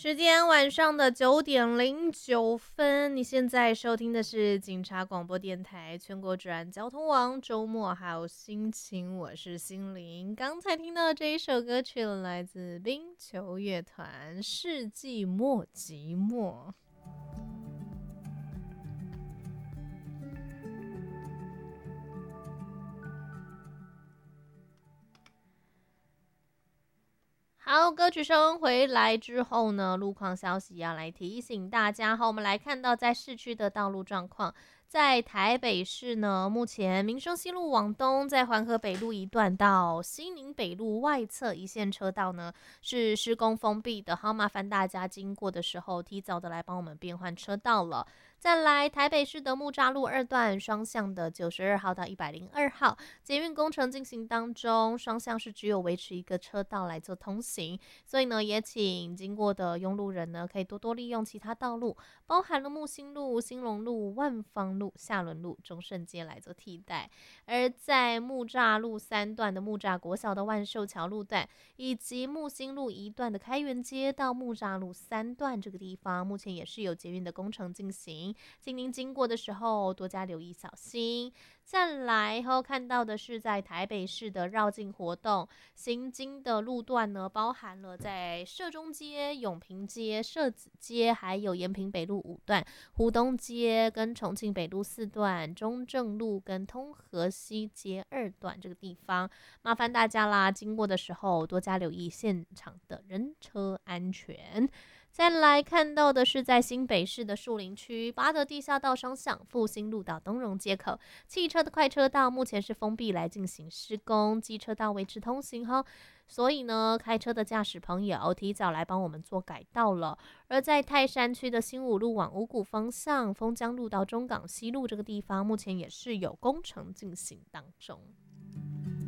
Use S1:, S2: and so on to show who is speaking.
S1: 时间晚上的9:09，你现在收听的是警察广播电台全国治安交通网周末好心情，我是心灵。刚才听到这一首歌曲来自冰球乐团《世纪末寂寞》。好，歌曲声回来之后呢，路况消息要来提醒大家。好，我们来看到在市区的道路状况。在台北市呢，目前民生西路往东，在环河北路一段到西宁北路外侧一线车道呢是施工封闭的，好，麻烦大家经过的时候提早的来帮我们变换车道了。再来，台北市的木栅路2段双向的92号到102号，捷运工程进行当中，双向是只有维持一个车道来做通行，所以呢，也请经过的拥路人呢，可以多多利用其他道路，包含了木星路、兴隆路、万芳路、下仑路、中顺街来做替代。而在木栅路3段的木栅国小的万寿桥路段，以及木星路1段的开元街到木栅路3段这个地方，目前也是有捷运的工程进行，请您经过的时候多加留意小心。再来后看到的是在台北市的绕境活动，行经的路段呢，包含了在社中街、永平街、社子街，还有延平北路5段、湖东街跟重庆北路4段、中正路跟通河西街2段这个地方，麻烦大家啦，经过的时候多加留意现场的人车安全。再来看到的是在新北市的树林区八德地下道双向复兴路到东荣街口，汽车的快车道目前是封闭来进行施工，机车道维持通行哦。所以呢，开车的驾驶朋友提早来帮我们做改道了。而在泰山区的新武路往五股方向，丰江路到中港西路这个地方，目前也是有工程进行当中。